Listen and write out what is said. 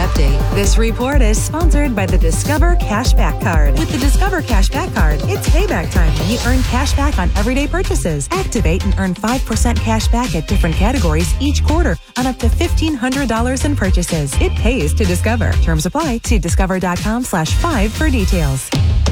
update. This report is sponsored by the Discover Cashback Card. With the Discover Cashback Card, it's payback time when you earn cash back on everyday purchases. Activate and earn 5% cash back at different categories each quarter on up to $1,500 in purchases. It pays to Discover. Terms apply. See discover.com/5 for details.